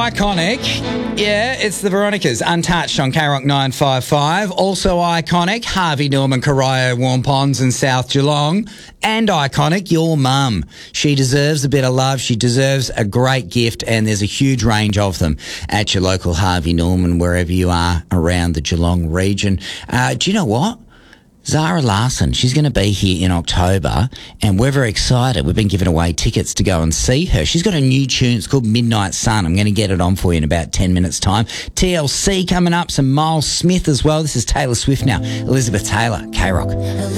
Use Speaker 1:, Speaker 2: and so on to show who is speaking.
Speaker 1: iconic. Yeah, it's the Veronicas, Untouched on K-Rock 955. Also iconic, Harvey Norman, Corio, Warm Ponds and South Geelong. And iconic, your mum. She deserves a bit of love. She deserves a great gift, and there's a huge range of them at your local Harvey Norman, wherever you are around the Geelong region. Do you know what? Zara Larson, she's going to be here in October, and we're very excited. We've been giving away tickets to go and see her. She's got a new tune. It's called Midnight Sun. I'm going to get it on for you in about 10 minutes' time. TLC coming up, some Miles Smith as well. This is Taylor Swift now. Elizabeth Taylor, K-Rock.